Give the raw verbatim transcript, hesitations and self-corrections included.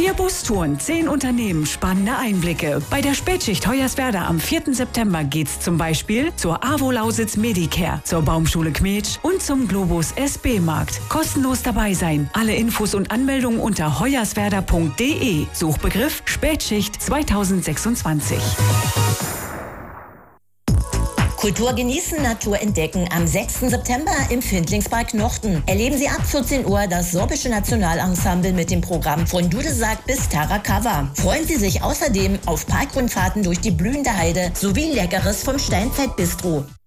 Vier Bustouren, zehn Unternehmen, spannende Einblicke. Bei der Spätschicht Hoyerswerda am vierten September geht's zum Beispiel zur AWO Lausitz Medicare, zur Baumschule Kmetsch und zum Globus S B-Markt. Kostenlos dabei sein. Alle Infos und Anmeldungen unter hoyerswerda punkt de. Suchbegriff Spätschicht zweitausendsechsundzwanzig. Kultur genießen, Natur entdecken. Am sechsten September im Findlingspark Nochten erleben Sie ab vierzehn Uhr das sorbische Nationalensemble mit dem Programm von Dudelsack bis Tarakava. Freuen Sie sich außerdem auf Parkrundfahrten durch die blühende Heide sowie Leckeres vom Steinzeit Bistro.